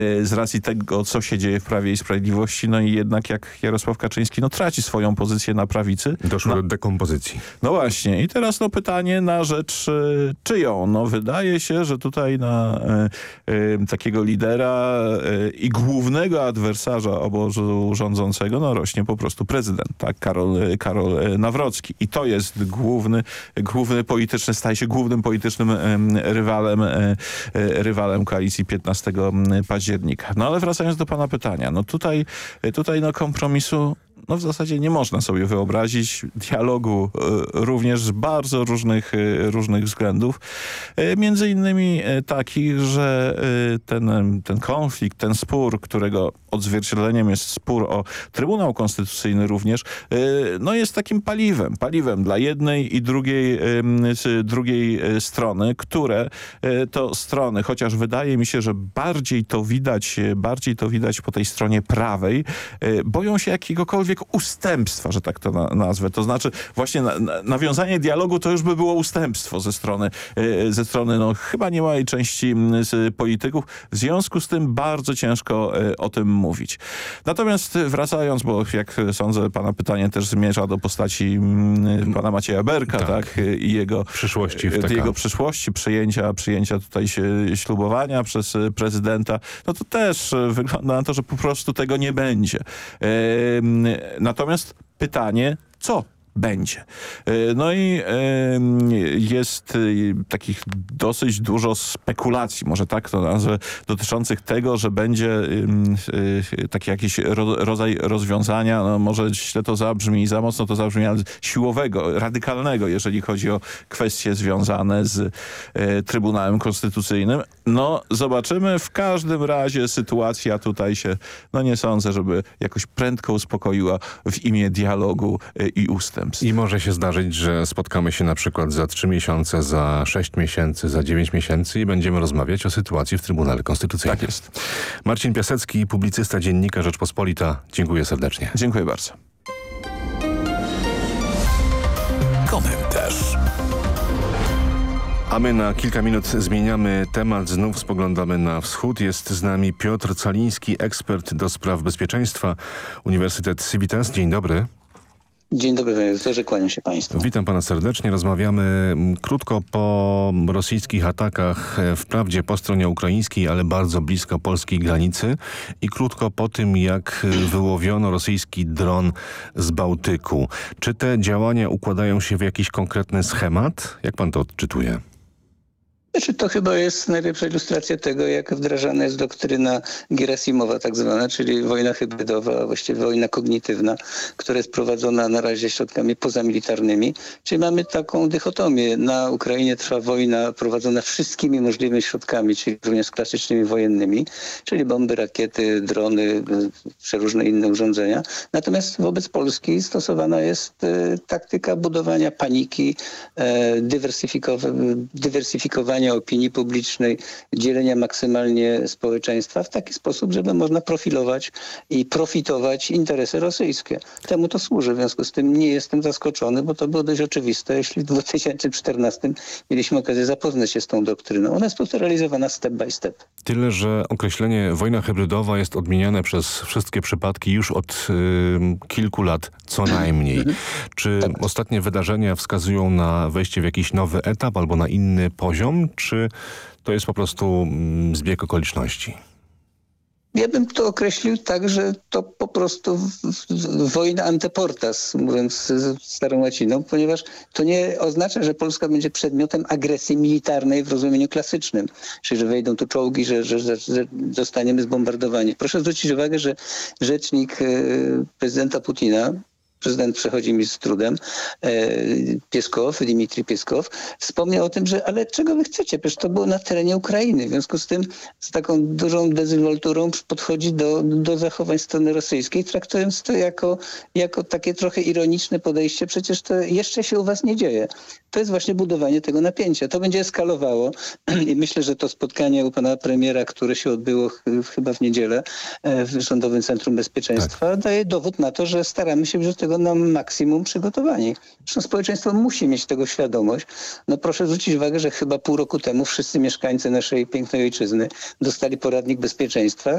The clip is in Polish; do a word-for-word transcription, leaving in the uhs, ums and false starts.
z racji tego, co się dzieje w Prawie i Sprawiedliwości, no i jednak jak Jarosław Kaczyński no, traci swoją pozycję na prawicy. Doszło no, do dekompozycji. No właśnie. I teraz no pytanie na rzecz y, czyją? No wydaje się, że tutaj na y, y, takiego lidera y, i głównego adwersarza obozu rządzącego no rośnie po prostu prezydent, tak? Karol, Karol Nawrocki. I to jest główny, główny polityczny, staje się głównym politycznym y, rywalem, y, y, rywalem koalicji piętnastego października. No ale wracając do pana pytania, no tutaj, tutaj no kompromisu no w zasadzie nie można sobie wyobrazić dialogu y, również z bardzo różnych, y, różnych względów. Y, między innymi y, takich, że y, ten, ten konflikt, ten spór, którego odzwierciedleniem jest spór o Trybunał Konstytucyjny również, y, no jest takim paliwem. Paliwem dla jednej i drugiej, y, drugiej y, strony, które y, to strony, chociaż wydaje mi się, że bardziej to widać, bardziej to widać po tej stronie prawej, y, boją się jakiegokolwiek ustępstwa, że tak to na, nazwę. To znaczy właśnie na, na, nawiązanie dialogu to już by było ustępstwo ze strony, yy, ze strony no, chyba niemałej części yy, z polityków. W związku z tym bardzo ciężko yy, o tym mówić. Natomiast wracając, bo jak sądzę pana pytanie też zmierza do postaci yy, pana Macieja Berka, tak, tak yy, i jego przyszłości, yy, jego przyszłości, przyjęcia, przyjęcia tutaj się ślubowania przez yy, prezydenta, no to też yy, wygląda na to, że po prostu tego nie będzie. Yy, Natomiast pytanie, co będzie? No i jest takich dosyć dużo spekulacji, może tak to nazwę, dotyczących tego, że będzie taki jakiś rodzaj rozwiązania, no może źle to zabrzmi, za mocno to zabrzmi, ale siłowego, radykalnego, jeżeli chodzi o kwestie związane z Trybunałem Konstytucyjnym. No zobaczymy. W każdym razie sytuacja tutaj się, no nie sądzę, żeby jakoś prędko uspokoiła w imię dialogu i ustępstw. I może się zdarzyć, że spotkamy się na przykład za trzy miesiące, za sześć miesięcy, za dziewięć miesięcy i będziemy rozmawiać o sytuacji w Trybunale Konstytucyjnym. Tak jest. Marcin Piasecki, publicysta, dziennikarz Rzeczpospolita. Dziękuję serdecznie. Dziękuję bardzo. Komentarz. A my na kilka minut zmieniamy temat, znów spoglądamy na wschód. Jest z nami Piotr Caliński, ekspert do spraw bezpieczeństwa, Uniwersytet Civitas. Dzień dobry. Dzień dobry, panie redaktorze, kłaniam się państwu. Witam pana serdecznie. Rozmawiamy krótko po rosyjskich atakach, wprawdzie po stronie ukraińskiej, ale bardzo blisko polskiej granicy i krótko po tym, jak wyłowiono rosyjski dron z Bałtyku. Czy te działania układają się w jakiś konkretny schemat? Jak pan to odczytuje? Znaczy, to chyba jest najlepsza ilustracja tego, jak wdrażana jest doktryna Gerasimowa tak zwana, czyli wojna hybrydowa, a właściwie wojna kognitywna, która jest prowadzona na razie środkami pozamilitarnymi. Czyli mamy taką dychotomię. Na Ukrainie trwa wojna prowadzona wszystkimi możliwymi środkami, czyli również klasycznymi wojennymi, czyli bomby, rakiety, drony, przeróżne inne urządzenia. Natomiast wobec Polski stosowana jest e, taktyka budowania paniki, e, dywersyfikowania opinii publicznej, dzielenia maksymalnie społeczeństwa w taki sposób, żeby można profilować i profitować interesy rosyjskie. Temu to służy. W związku z tym nie jestem zaskoczony, bo to było dość oczywiste, jeśli w dwa tysiące czternastym mieliśmy okazję zapoznać się z tą doktryną. Ona jest po prostu realizowana step by step. Tyle, że określenie wojna hybrydowa jest odmieniane przez wszystkie przypadki już od y, kilku lat co najmniej. Czy tak. Ostatnie wydarzenia wskazują na wejście w jakiś nowy etap albo na inny poziom, czy to jest po prostu mm, zbieg okoliczności? Ja bym to określił tak, że to po prostu w, w, wojna anteportas, mówiąc starą łaciną, ponieważ to nie oznacza, że Polska będzie przedmiotem agresji militarnej w rozumieniu klasycznym. Czyli, że wejdą tu czołgi, że, że, że, że zostaniemy zbombardowani. Proszę zwrócić uwagę, że rzecznik y, prezydenta Putina, prezydent przechodzi mi z trudem, Pieskow, Dmitrij Pieskow, wspomniał o tym, że ale czego wy chcecie? Przecież to było na terenie Ukrainy. W związku z tym z taką dużą dezynwolturą podchodzi do, do zachowań strony rosyjskiej, traktując to jako, jako takie trochę ironiczne podejście. Przecież to jeszcze się u was nie dzieje. To jest właśnie budowanie tego napięcia. To będzie eskalowało i myślę, że to spotkanie u pana premiera, które się odbyło ch chyba w niedzielę w Rządowym Centrum Bezpieczeństwa, tak, daje dowód na to, że staramy się do tego na maksimum przygotowani. Zresztą społeczeństwo musi mieć tego świadomość. No proszę zwrócić uwagę, że chyba pół roku temu wszyscy mieszkańcy naszej pięknej ojczyzny dostali poradnik bezpieczeństwa,